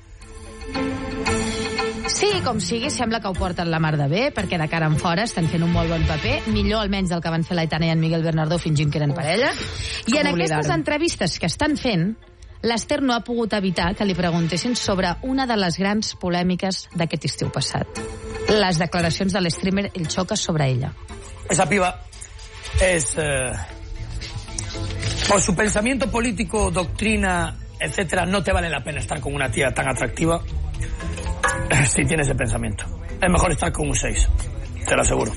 B: Sí, com sigui, sembla que ho porten la mar de bé, perquè de cara en fora estan fent un molt bon paper, millor almenys del que van fer l'Aitana i en Miguel Bernardó fingint que eren parella. I en aquestes entrevistes que estan fent, l'Esther no ha pogut evitar que li preguntessin sobre una de les grans polèmiques d'aquest estiu passat. Les declaracions de l'streamer El Chocas sobre ella.
H: Esa piba es... Eh, por su pensamiento político, doctrina, etcétera, no te vale la pena estar con una tía tan atractiva si tienes ese pensamiento. Es mejor estar con un seis, te lo aseguro.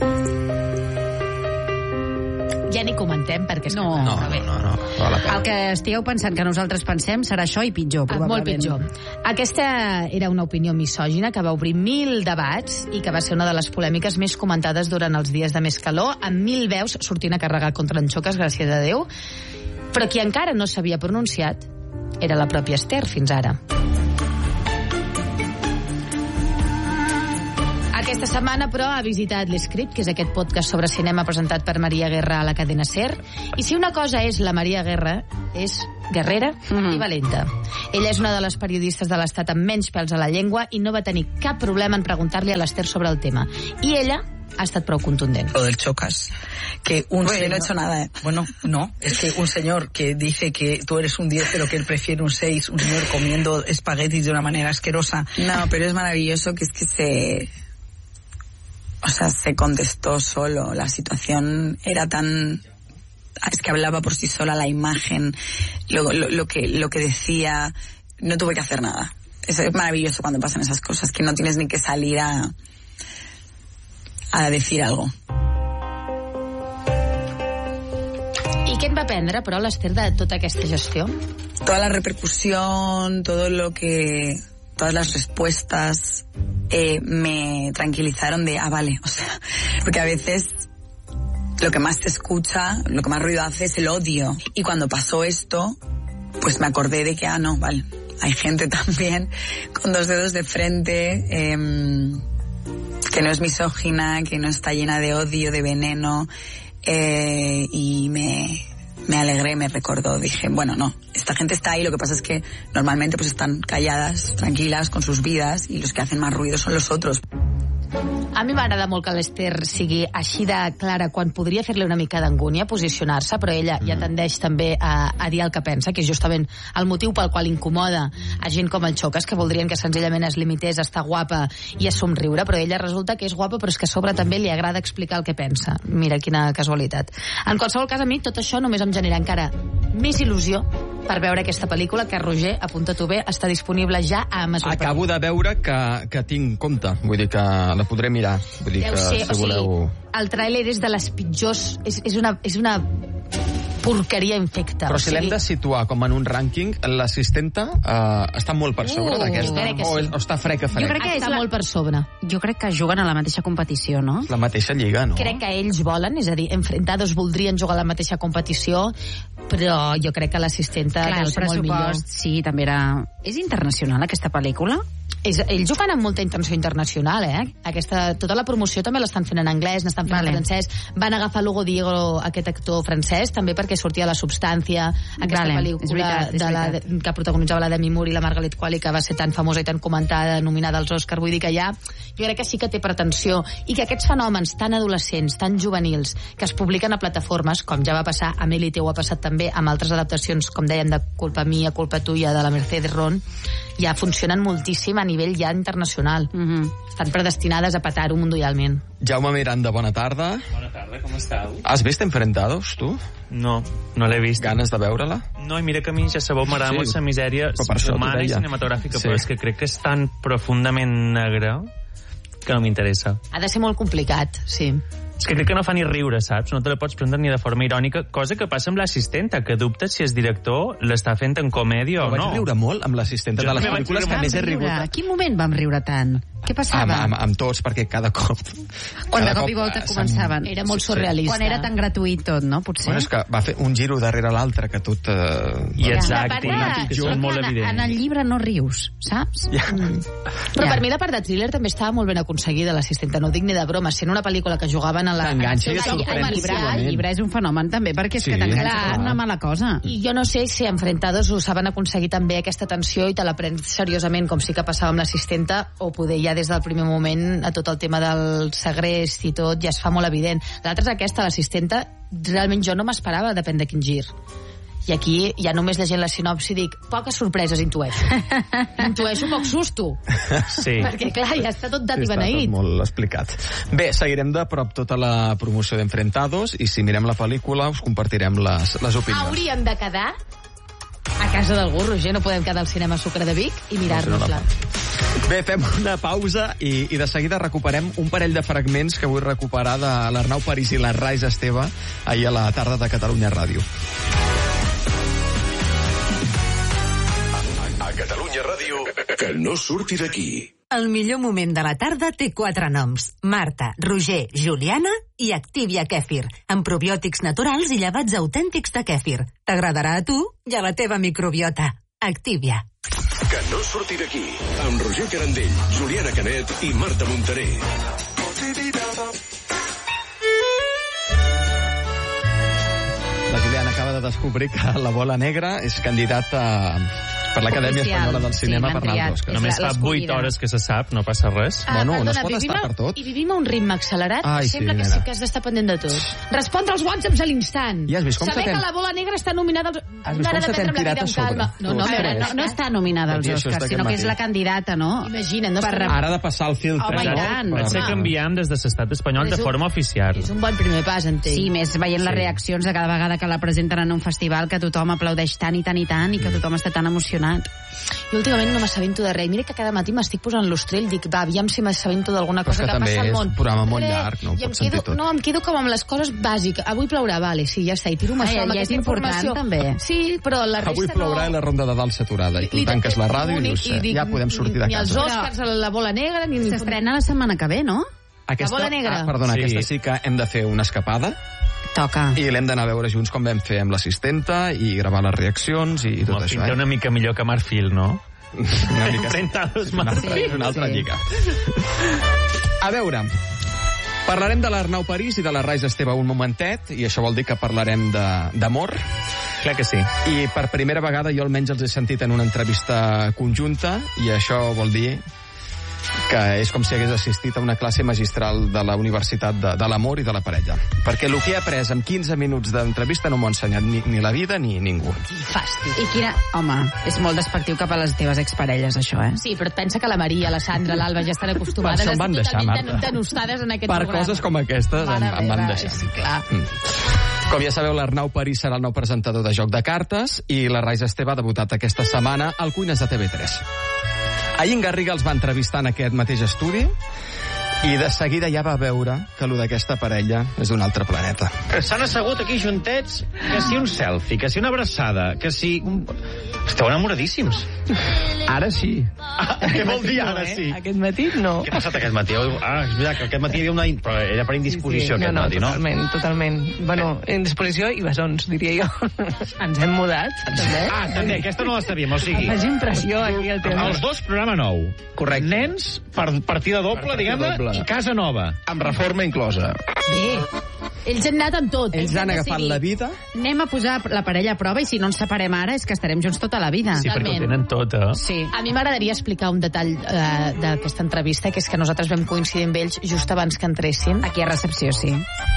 B: Ja ni comentem, perquè és
D: No.
B: que...
C: No, no, no, no, val la pena.
D: El que estigueu pensant que nosaltres pensem serà això i pitjor,
B: Ah,
D: probablement.
B: molt pitjor. Aquesta era una opinió misògina que va obrir mil debats i que va ser una de les polèmiques més comentades durant els dies de més calor, amb mil veus sortint a carregar contra en Chocas, gràcies a Déu. Però qui encara no s'havia pronunciat era la pròpia Esther, fins ara. Aquesta setmana, però, ha visitat l'Script, que és aquest podcast sobre cinema presentat per Maria Guerra a la cadena SER. I si una cosa és la Maria Guerra, és guerrera
D: Mhm.
B: i valenta. Ella és una de les periodistes de l'Estat amb menys pèls a la llengua i no va tenir cap problema en preguntar-li a l'Esther sobre el tema. I ella ha estat prou contundent.
I: Lo del Chocas, que un
J: Bueno,
I: señor...
J: no he hecho nada, ¿eh?
I: Bueno, no, es que un señor que dice que tú eres un diez pero que él prefiere un seis, un señor comiendo espaguetis de una manera asquerosa.
J: No, pero es maravilloso que es que se... O sea, se contestó solo. La situación era tan... Es que hablaba por sí sola, la imagen, lo, lo, lo que lo que decía. No tuve que hacer nada. Es, es maravilloso cuando pasan esas cosas, que no tienes ni que salir a, a decir algo.
B: I què en va aprendre, però, l'Esther, de tota aquesta gestió?
J: Toda la repercusión, todo lo que... Todas las respuestas eh, me tranquilizaron de, ah, vale, o sea, porque a veces lo que más te escucha, lo que más ruido hace es el odio. Y cuando pasó esto, pues me acordé de que, ah, no, vale, hay gente también con dos dedos de frente, eh, que no es misógina, que no está llena de odio, de veneno, eh, y me... me alegré, me recordó, dije, bueno, no, esta gente está ahí, lo que pasa es que normalmente pues están calladas, tranquilas, con sus vidas, y los que hacen más ruido son los otros.
B: A mi m'agrada molt que l'Esther sigui així de clara quan podria fer-li una mica d'angúnia posicionar-se, però ella ja tendeix també a, a dir el que pensa, que és justament el motiu pel qual incomoda a gent com el Chocas, que voldrien que senzillament es limités a estar guapa i a somriure, però ella resulta que és guapa, però és que a sobre també li agrada explicar el que pensa. Mira, quina casualitat. En qualsevol cas, a mi tot això només em genera encara més il·lusió per veure aquesta pel·lícula, que, Roger, apunta-t'ho bé, està disponible ja a Amazon.
C: Acabo de veure que, que tinc compte, vull dir que la podré mirar. Vull dir
B: Deu
C: que
B: ser,
C: si
B: o
C: voleu...
B: sigui, el tràiler és de les pitjors, és, és, una, és una porqueria infecta.
C: Però
B: o
C: si
B: sigui,
C: l'hem de situar com en un rànquing, l'assistenta uh, està molt per sobre
D: Uh,
C: d'aquesta,
B: crec que
C: o,
B: sí.
C: o està frec a
D: Jo
C: frec?
D: crec que és
B: està
D: la-
B: molt per sobre.
D: Jo crec que juguen a la mateixa competició, no?
C: La mateixa lliga, no?
B: Crec que ells volen, és a dir, Enfrentados voldrien jugar a la mateixa competició, però jo crec que l'assistenta
D: Clar,
B: deu
D: el
B: ser molt millor.
D: pressupost, sí, també era... És internacional, aquesta pel·lícula?
B: És, ells ho fan amb molta intenció internacional, eh? Aquesta, tota la promoció també l'estan fent en anglès, n'estan fent
D: Vale.
B: en francès. Van agafar Lugo Diego, aquest actor francès, també perquè sortia La Substància, aquesta
D: Vale, és
B: pel·lícula
D: veritat, és
B: de la,
D: veritat.
B: que protagonitzava la Demi Moore i la Margaret Qualley, que va ser tan famosa i tan comentada, nominada als Oscar. Vull dir que ja, jo crec que sí que té pretensió, i que aquests fenòmens tan adolescents, tan juvenils, que es publiquen a plataformes, com ja va passar a Melite, ho ha passat també amb altres adaptacions, com dèiem, de Culpa Mía, Culpa Tuya, de la Mercedes Ron, ja funcionen moltíssim a nivell ja internacional.
D: Mhm.
B: Estan predestinades a petar-ho mundialment.
C: Jaume Miranda, bona tarda.
K: Bona tarda, com esteu?
C: Has vist Enfrentados, tu?
K: No, no l'he vist.
C: Ganes de veure-la?
K: No, i mira que a mi ja sabeu, m'agrada
C: Sí.
K: molt la misèria
C: Però per això
K: humana
C: t'ho
K: i
C: deia.
K: cinematogràfica,
C: Sí.
K: però és que crec que és tan profundament negra que no m'interessa.
B: Ha de ser molt complicat, sí.
K: És que crec que no fa ni riure, saps? No te la pots prendre ni de forma irònica, cosa que passa amb l'assistenta, que dubtes si el director l'està fent en comèdia
C: Però
K: o
C: vaig
K: no.
C: riure molt amb l'assistenta
K: Jo
C: de les
K: també vaig
C: pel·lícules
K: riure
C: que més he
D: Vam
C: rigut.
D: riure. A quin moment vam riure tant? Què
C: Amb,
D: passava?
C: amb, amb tots, perquè cada cop...
D: Quan de
C: cada
D: cop i volta
C: eh,
D: començaven.
B: Era molt
C: Sí.
B: surrealista.
D: Quan era tan gratuït tot, no? Potser.
C: Bueno, és que va fer un giro darrere l'altre que tot... Eh...
K: I els
B: Ja.
K: actes,
B: Ja.
K: que són molt
D: en,
K: evidents.
D: en el llibre no rius, saps?
C: Ja.
B: Mm. Però
D: Ja.
B: per mi la part de thriller també estava molt ben aconseguida, l'assistenta, no ho dic ni de broma, sent una pel·lícula que jugaven a la...
C: T'enganxa i
B: a la-
C: et
B: a la-
C: sorprèn
B: al
D: El llibre,
B: comercial.
D: el llibre és un fenomen també, perquè és
C: Sí,
D: que t'enganxa
B: clar.
D: com una mala cosa.
B: I jo no sé si Enfrentados ho saben aconseguir també aquesta tensió i te la prens seriosament, com sí que passava amb l'assistenta, o poder ja des del primer moment a tot el tema del segrest i tot ja es fa molt evident. L'altra és aquesta, l'assistenta, realment jo no m'esperava, depèn de quin gir. I aquí ja només llegint la sinopsi dic, poques sorpreses intueixo. Intueixo poc susto.
K: Sí.
B: Perquè clar, ja està tot dat
C: Sí,
B: i
C: està
B: beneït.
C: tot molt explicat. Bé, seguirem de prop tota la promoció d'Enfrentados i si mirem la pel·lícula us compartirem les, les opinions.
B: Hauríem de quedar a casa d'algú, Roger, no podem quedar al cinema Sucre de Vic i mirar-nos-la.
C: Bé, fem una pausa i, i de seguida recuperem un parell de fragments que vull recuperar de l'Arnau París i la Rais Esteve ahir a la tarda de Catalunya Ràdio.
E: A Catalunya Ràdio, que no surti d'aquí.
F: El millor moment de la tarda té quatre noms. Marta, Roger, Juliana i Activia Kèfir, amb probiòtics naturals i llevats autèntics de kèfir. T'agradarà a tu i a la teva microbiota. Activia.
E: Que no surti d'aquí. Amb Roger Carandell, Juliana Canet i Marta Montaner.
C: La Juliana acaba de descobrir que la Bola Negra és candidata per l'Acadèmia
D: Oficial.
C: Espanyola del
D: Sí,
C: Cinema
D: l'han
C: per anar
D: triat.
C: als Oscars.
K: Només fa
D: l'escollida.
K: vuit hores que se sap, no passa res.
C: Bueno, no es pot
B: vivim
C: estar
B: a-
C: per tot.
B: I vivim a un ritme accelerat.
C: Ai,
B: Sembla
C: sí,
B: que
C: nena.
B: sí que has d'estar pendent de tot. Respondre als whatsapps a l'instant.
C: I has vist com
B: Saber
C: se t'hem-
B: que la Bola Negra està nominada als...
C: Has vist com
B: Ara
C: se
B: de
C: t'hem
B: prendre la
C: tirat
B: vida
C: a
B: amb
C: sobre?
B: calma. No, no,
C: Tu
B: a veure,
C: creus?
B: no,
D: No està nominada als
C: Tot i això
D: Oscars,
C: està
D: sinó que
C: aquest
D: és la
C: matí.
D: candidata, no?
B: Imagina't, no
D: Per
B: està...
D: rep-
C: Ara de passar el filtre,
B: Home, i
C: no?
B: tant.
C: Per-
K: Pot ser que enviem des de l'estat espanyol de
B: És un-
K: forma oficial.
B: És un bon primer pas, entenc.
D: Sí, més veient les
K: Sí.
D: reaccions de cada vegada que la presenten en un festival, que tothom aplaudeix tant i tant i tant i que tothom està tan emocionat.
B: Jo últimament no m'assabento de res. Mira que cada matí m'estic posant l'ostrell, dic, va, aviam si m'assabento d'alguna
C: Però és
B: cosa
C: que
B: que,
C: també
B: passa al
C: és
B: món.
C: un programa molt
B: Res.
C: llarg, no ho
B: I em
C: pots sentir
B: quedo,
C: tot.
B: No, em quedo com amb les coses bàsiques. Avui plourà, vale, sí, ja està, i tiro amb
D: Ah,
B: això,
D: ja-
B: amb
D: ja és
B: aquesta
D: important,
B: informació.
D: també.
B: Sí, però la resta
C: Avui plourà
B: no...
C: i la ronda de dalt s'aturada i tu
B: Li-
C: tanques la ràdio i
B: bonic,
C: dius,
B: dic,
C: ja podem sortir de
B: Ni els
C: casa.
B: Oscars, a la Bola Negra, ni...
D: S'estrena la setmana que ve, no?
C: Aquesta,
B: Bola Negra.
C: Ah, perdona,
K: Sí.
C: aquesta sí que hem de fer una escapada
D: Toca.
C: i l'hem d'anar a veure junts com vam fer amb l'assistenta i gravar les reaccions i, i tot
K: Home,
C: això.
K: pinta
C: Eh?
K: una mica millor que Marfil, no?
C: Una mica sí.
K: Enfrentados,
C: És una altra,
K: Marfil.
C: és una altra
D: Sí.
C: lliga. A veure, parlarem de l'Arnau París i de la Rais Esteve un momentet, i això vol dir que parlarem de- d'amor.
K: Clar que sí.
C: I per primera vegada jo almenys els he sentit en una entrevista conjunta, i això vol dir que és com si hagués assistit a una classe magistral de la Universitat de, de l'Amor i de la Parella. Perquè el que he après en quinze minuts d'entrevista no m'ho ha ensenyat ni, ni la vida ni ningú.
B: Fàstic.
D: I quina... Home, és molt despectiu cap a les teves exparelles, això, eh?
B: Sí, però et pensa que la Maria, la Sandra, l'Alba ja estan acostumades
C: Per això em
B: a
C: van
B: estar
C: deixar,
B: totalment
C: Marta.
B: denostades en aquest
C: Per
B: programa.
C: coses com aquestes em,
B: Mare
C: em van
B: meva,
C: deixar.
B: Sí, clar.
C: Mm. Com ja sabeu, l'Arnau París serà el nou presentador de Joc de Cartes i la Rais Esteve ha debutat aquesta setmana al Cuines de T V tres. Ahir en Garriga els va entrevistar en aquest mateix estudi i de seguida ja va veure que allò d'aquesta parella és d'un altre planeta.
A: S'han assegut aquí juntets, que si un selfie, que si una abraçada, que si... Un... Esteu enamoradíssims.
C: Ara sí.
A: Ah, què vol dir ara sí?
L: Aquest matí no.
A: Què ha passat aquest matí? Ah, és veritat que aquest matí hi havia una... Però era per indisposició,
L: Sí, sí.
A: aquest
L: no, no,
A: matí, no?
L: Totalment, totalment. Bueno, indisposició i bessons, diria jo. Ens hem mudat, també.
A: Ah, també, aquesta no la sabíem, o sigui...
L: Faig impressió aquí el tema.
A: Els dos, programa nou.
C: Correcte.
A: Nens, per partida doble,
C: Per partida
A: diguem-ne,
C: doble.
A: i casa nova.
C: Amb reforma inclosa.
B: Bé, ells han anat amb tot.
C: Ells han agafat la vida.
D: Anem a posar la parella a prova i si no ens separem ara és que estarem junts tota la vida.
K: Sí, perquè ho
B: Totalment.
K: tenen tot, eh?
D: Sí.
B: A mi m'agradaria explicar un detall eh, d'aquesta entrevista, que és que nosaltres vam coincidir amb ells just abans que entressin.
D: Aquí a recepció, sí.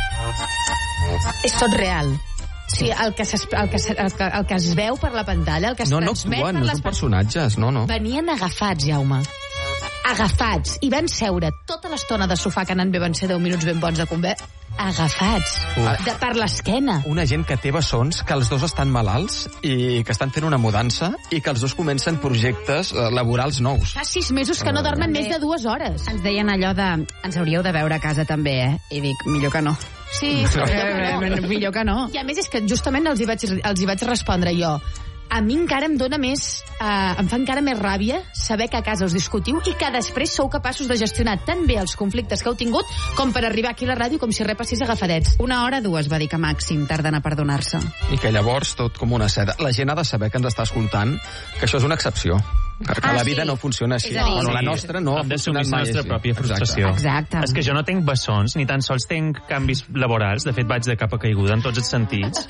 B: És tot real. Sí, el que, s'es- el, que, se- el, que, el que es veu per la pantalla, el que es
C: No, no
B: transmet
C: actuen,
B: per
C: no
B: les
C: són personatges, no, no.
B: Venien agafats, Jaume. agafats, i van seure tota l'estona de sofà, que anant bé van ser deu minuts ben bons de conversa, agafats,
C: Uf.
B: de, per l'esquena.
C: Una gent que té bessons, que els dos estan malalts i que estan fent una mudança i que els dos comencen projectes eh, laborals nous.
B: Fa sis mesos que no dormen més de dues hores.
D: Ens deien allò de... Ens hauríeu de veure a casa també, eh? I dic, millor que no.
B: Sí, sí,
D: no. Millor que no.
B: I a més és que justament els hi vaig, els hi vaig respondre jo. A mi encara em dóna més... Eh, em fa encara més ràbia saber que a casa us discutiu i que després sou capaços de gestionar tan bé els conflictes que heu tingut com per arribar aquí a la ràdio com si res passés agafadets.
D: Una hora, dues, va dir que màxim tarden a perdonar-se.
C: I que llavors tot com una seda. La gent ha de saber que ens està escoltant que això és una excepció. Perquè
D: Ah,
C: la vida
D: sí.
C: no funciona així.
D: És a dir,
C: Bueno, la
K: sí.
C: nostra no ha
K: Hem d'assumir
C: funcionat
K: la
C: mai
K: nostra
C: així.
K: pròpia frustració.
D: Exacte.
K: És que jo no tinc bessons, ni tan sols tinc canvis laborals. De fet, vaig de capa caiguda en tots els sentits.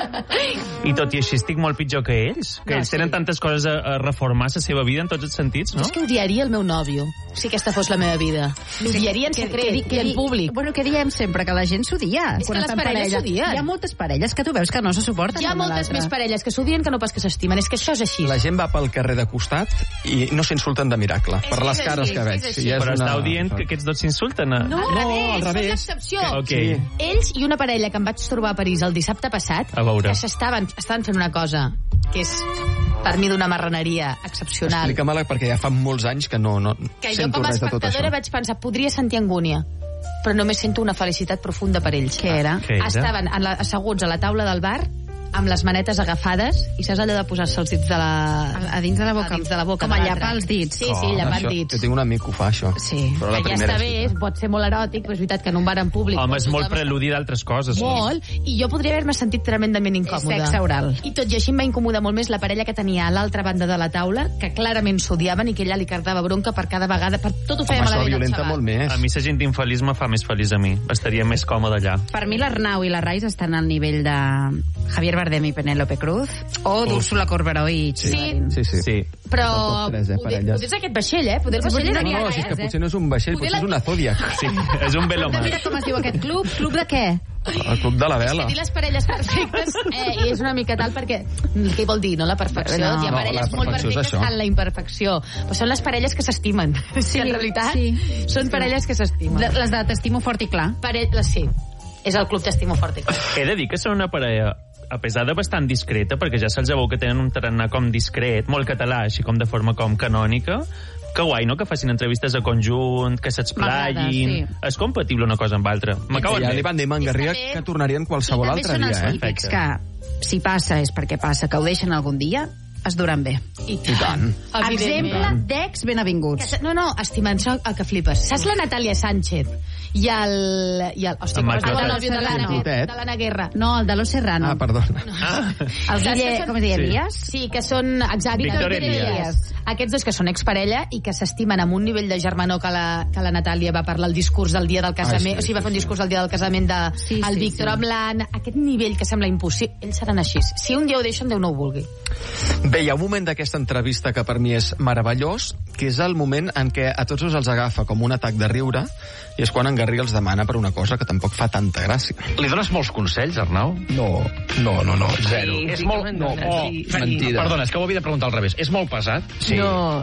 K: I tot i així estic molt pitjor que ells. Que
B: No,
K: ells tenen
B: sí.
K: tantes coses a, a reformar la seva vida en tots els sentits, no?
B: És que odiaria el meu nòvio, si aquesta fos la meva vida. L'odiaria en secret
D: que, que,
B: i en públic.
D: Bueno, que diem sempre que la gent s'odia.
B: És que
D: quan
B: les
D: està en
B: parelles
D: parella.
B: s'odien.
D: Hi ha moltes parelles que tu veus que no se suporten.
B: Hi ha
D: l'una a
B: moltes
D: l'altra.
B: més parelles que s'odien que no pas que s'estimen. És que això és així.
C: La gent va pel carrer de costat i no s'insulten de miracle.
B: És
C: Per
B: que
C: les
B: és
C: cares
B: així,
C: que
B: és
C: veig.
B: així.
C: I és
K: Però
C: una-
K: estàu dient que aquests dos s'insulten. A...
B: No,
C: No,
B: al revés,
C: al revés.
B: és l'excepció.
K: Ok.
C: Sí.
B: Ells i una parella que em vaig trobar a París el dissabte passat,
K: A veure.
B: que s'estaven estaven fent una cosa que és, per mi, d'una marraneria excepcional.
C: Explica-me-la perquè ja fa molts anys que no, no
B: Que jo
C: sento
B: com a
C: res de tot
B: espectadora
C: això.
B: vaig pensar, podria sentir angúnia, però només sento una felicitat profunda per ells.
D: Què era?
K: Què era?
B: Estaven en la, asseguts a la taula del bar amb les manetes agafades i saps allò de posar-se els dits de la...
D: A, a dins de la boca.
B: A dins de la boca.
D: Com a
B: de l'altre.
D: llapar els dits.
B: Sí, sí, llapant
C: Això,
B: dits.
C: jo tinc un amic que ho fa, això.
D: Sí.
C: Però la
B: Que ja
C: primera
B: està bé,
C: cita.
B: pot ser molt eròtic, però és veritat que en un bar en públic...
K: Home, és
B: doncs,
K: molt
B: tothom està-
K: preludi d'altres coses.
B: Molt, i jo podria haver-me sentit tremendament incòmoda.
D: sexe oral.
B: I tot i així em va incomodar molt més la parella que tenia a l'altra banda de la taula, que clarament s'odiaven i que ella li cardava bronca per cada vegada, per tot ho feia
C: Home, això
B: malament el
C: violenta
B: xaval.
C: molt més.
K: A mi la gent infeliç me fa més feliç a mi. Estaria més còmode allà.
D: Per mi l'Arnau i la Rais estan al nivell de Javier Bardem i Penélope Cruz o d'Úrsula Corberó i
B: Sí.
D: Xilmarín.
C: Sí, sí.
K: Sí.
B: Però
C: Top tres, eh,
B: poder,
C: parelles.
B: poder és aquest vaixell, eh? Poder el
D: Sí,
B: vaixell
D: potser
B: és
C: No, no,
B: aquest,
C: si és que
B: eh?
C: potser no és un vaixell,
B: Poder
C: potser és
B: la-
C: una Zodiac.
K: Sí, és un velomar.
D: Mira com es diu aquest club. Club de què?
C: El club de la
B: És
C: vela.
B: que dir les parelles perfectes eh, és una mica tal perquè... Què vol dir, no? La perfecció.
D: No,
B: Hi ha
C: no,
B: parelles
C: la
B: molt
C: perfecció és
B: perfectes
C: això.
B: en la imperfecció. Però són les parelles que s'estimen. Sí, en realitat,
D: sí.
B: són parelles que s'estimen.
D: Le- Les de T'estimo fort i clar.
B: Parelles, sí. És el club T'estimo fort i clar.
K: He de dir que són una parella a pesar de bastant discreta, perquè ja se'ls veu que tenen un tarannà com discret, molt català, així com de forma com canònica, que guai, no?, que facin entrevistes a conjunt, que s'explayin...
D: M'agrada, sí.
K: És compatible una cosa amb l'altra. M'acaben
C: Ja
K: bé.
C: li van dir a en Garriga
B: també-
C: que tornarien qualsevol
D: I també
C: altre
D: són els
C: dia, eh?
D: típics que, si passa és perquè passa, que ho deixen algun dia, es duran bé.
B: I
C: I tant.
D: Exemple d'ex benavinguts.
B: Que- No, no, estimant això el que flipes. Saps la Natàlia Sánchez i el... I el hòstia,
K: El
B: com es diu el
K: Marc
B: nòvio de l'Anna
C: Serrano.
B: de l'Anna Guerra.
D: No, el de Los Serrano.
C: Ah, perdona.
K: Ah,
D: El
B: Saps
D: Guille,
B: que són-
D: com es deia,
K: Sí.
D: Elias?
B: Sí, que són... Exacte.
K: Víctor Elias.
B: Aquests dos que són exparella i que s'estimen amb un nivell de germanor que la, que la Natàlia va parlar el discurs del dia del casament,
C: Ai, sí,
B: o sigui, va
C: sí,
B: fer un
C: sí.
B: discurs del dia del casament de
D: Sí,
B: el
D: sí,
B: Víctor
D: sí.
B: amb l'Anna, aquest nivell que sembla impossible, ells seran així. Si un dia ho deixen, Déu no ho vulgui.
C: Bé, hi ha un moment d'aquesta entrevista que per mi és meravellós, que és el moment en què a tots us els agafa com un atac de riure, i és quan en Garriga els demana per una cosa que tampoc fa tanta gràcia.
A: Li dones molts consells, Arnau?
G: No, no, no, no, zero.
L: Sí,
A: És
L: sí
A: molt...
L: que me'n
A: No,
L: dones,
A: oh,
L: sí.
G: mentida.
A: Perdona, és que ho havia de preguntar al revés. És molt pesat?
G: Sí.
L: No.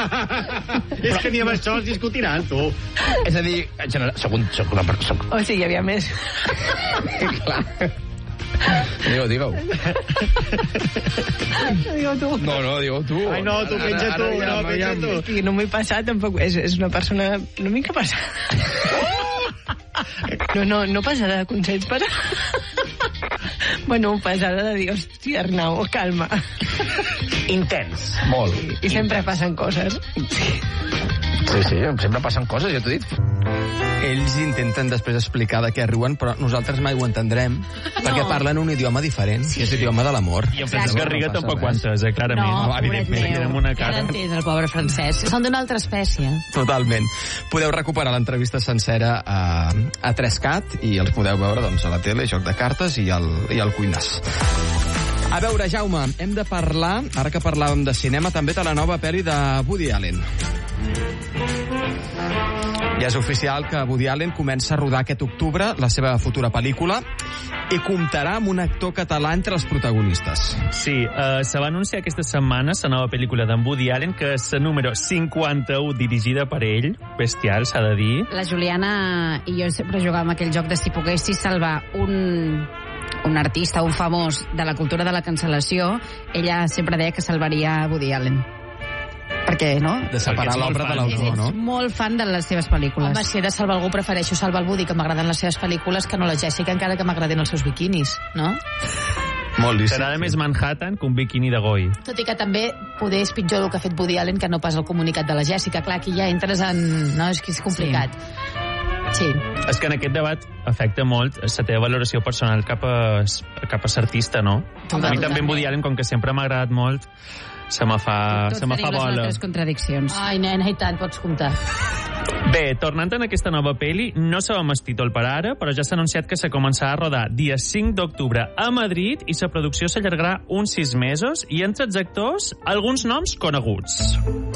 A: És que ni amb això es discutiran, tu.
G: És a dir, en general, segon, soc una persona...
L: O sigui, hi havia més.
G: Clar. Digue-ho, digue-ho.
L: Digue tu.
G: No, no, digue-ho tu.
A: Ai, no, tu, penja tu, no, penja tu.
L: I no m'he passat, tampoc. És, és una persona una mica passada. No, no, no passada de consells, però... Bueno, passada de dir, hòstia, Arnau, calma.
A: Intens.
G: Molt.
L: I sempre passen coses.
G: Sí, sí, sempre passen coses, ja t'ho he dit.
C: Ells intenten després explicar de què riuen, però nosaltres mai ho entendrem, perquè parlen un idioma diferent, que és l'idioma de l'amor.
K: I en Francesc Garriga tampoc ho entès, eh, clarament.
B: No,
K: evidentment.
B: pobret meu.
K: Tenen una
B: Ja
K: cara.
B: l'entén, el pobre Francesc. Són d'una altra espècie.
C: Totalment. Podeu recuperar l'entrevista sencera a, a tres cat i els podeu veure doncs, a la tele, Joc de Cartes i el, i el Cuinàs. A veure, Jaume, hem de parlar, ara que parlàvem de cinema, també de la nova pel·li de Woody Allen. Ja és oficial que Woody Allen comença a rodar aquest octubre la seva futura pel·lícula i comptarà amb un actor català entre els protagonistes.
K: Sí, eh, se va anunciar aquesta setmana la nova pel·lícula d'en Woody Allen, que és la número cinquanta-u, dirigida per ell. Bestial, s'ha de dir.
D: La Juliana i jo sempre jugàvem aquell joc de si poguessis salvar un, un artista, un famós de la cultura de la cancel·lació, ella sempre deia que salvaria Woody Allen. Perquè, no?
C: De separar l'obra de l'autor, no?
D: És molt fan de les seves pel·lícules.
B: Home, si he de salvar algú, prefereixo salvar el Woody, que m'agraden les seves pel·lícules, que no la Jessica, encara que m'agradin els seus biquinis, no?
C: Molt lícit.
K: T'agrada més Manhattan que un biquini de goi.
B: Tot i que també poder és pitjor el que ha fet Woody Allen que no pas el comunicat de la Jessica. Clar, aquí ja entres en... No, és que és complicat. Sí. Sí.
K: És que en aquest debat afecta molt la teva valoració personal cap a, cap a l'artista, no?
B: Home,
K: a mi també en Woody Allen, com que sempre m'ha agradat molt, se me fa,
D: Tots
K: se me fa
D: tenim les
K: bola.
D: nostres contradiccions.
B: Ai, nena, i tant, pots comptar.
K: Bé, tornant en aquesta nova pel·li, no sabem el títol per ara, però ja s'ha anunciat que se començarà a rodar dia cinc d'octubre a Madrid i la producció s'allargarà uns sis mesos i entre els actors, alguns noms coneguts.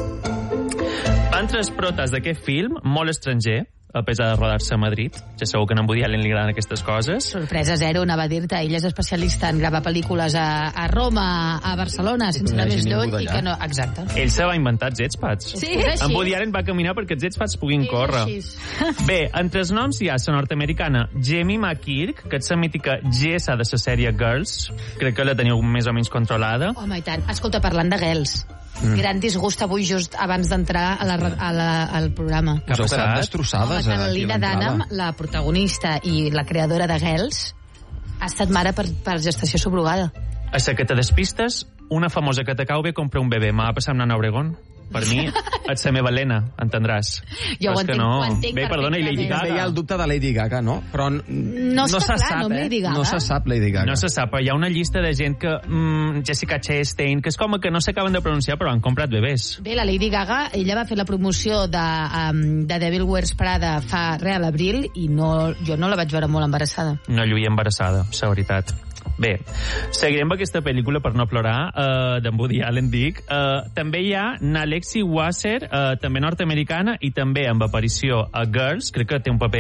K: Entre els protes d'aquest film, molt estranger, a pesar de rodar-se a Madrid. Ja segur que a en Woody Allen li agraden aquestes coses.
B: Sorpresa zero, anava a dir-te. Ell és especialista en gravar pel·lícules a, a Roma, a Barcelona, sense anar més lluny, i que no... Exacte.
K: Ell se va inventar els jetpacks.
B: Sí, és així.
K: En Woody Allen va caminar perquè els jetpacks puguin córrer. Bé, entre els noms hi ha la nord-americana Jamie McKeag, que és la mítica Jessa de la sèrie Girls. Crec que la teniu més o menys controlada.
B: Home, i tant. Escolta, parlant de Girls, mm. gran disgust avui just abans d'entrar a la, a la, al programa.
C: Us heu quedat destrossades.
B: Home, Carolina Dunham, la protagonista i la creadora de Girls, ha estat mare per, per gestació subrogada.
K: A la que te despistes, una famosa que t'acau ve compra un bebè. M'ha passat amb Nana Obregón. Per mi, ets la meva Helena, entendràs.
B: Jo ho entenc,
K: no.
B: ho entenc
K: Bé, perdona, i Lady Gaga.
C: Hi ha el dubte de Lady Gaga, no? Però no,
B: no està
C: no se
B: clar,
C: sap,
B: no amb
C: eh?
B: Lady Gaga.
C: No se sap, Lady Gaga.
K: No se sap, però hi ha una llista de gent que... Mm, Jessica Chastain, que és com que no s'acaben de pronunciar, però han comprat bebès.
B: Bé, la Lady Gaga, ella va fer la promoció de, um, de Devil Wears Prada fa res a l'abril i no, jo no la vaig veure molt embarassada.
K: No lluïa embarassada, la veritat. Bé, seguirem amb aquesta pel·lícula per no plorar, uh, d'en Woody Allen, dic. Uh, també hi ha Nalexi Wasser, uh, també nord-americana, i també amb aparició a Girls, crec que té un paper